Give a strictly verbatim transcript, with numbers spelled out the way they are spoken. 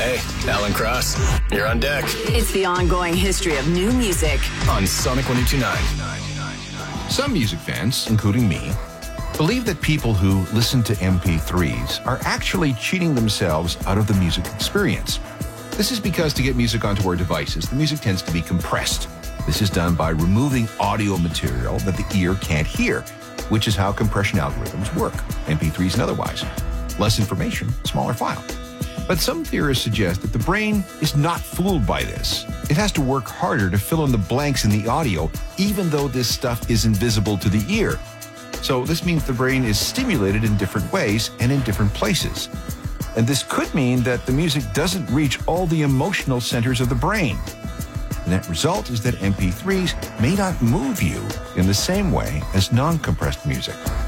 Hey, Alan Cross, you're on deck. It's the ongoing history of new music on Sonic one oh two point nine. Some music fans, including me, believe that people who listen to M P threes are actually cheating themselves out of the music experience. This is because to get music onto our devices, the music tends to be compressed. This is done by removing audio material that the ear can't hear, which is how compression algorithms work, M P threes and otherwise. Less information, smaller file. But some theorists suggest that the brain is not fooled by this. It has to work harder to fill in the blanks in the audio, even though this stuff is invisible to the ear. So this means the brain is stimulated in different ways and in different places. And this could mean that the music doesn't reach all the emotional centers of the brain. The net result is that M P threes may not move you in the same way as non-compressed music.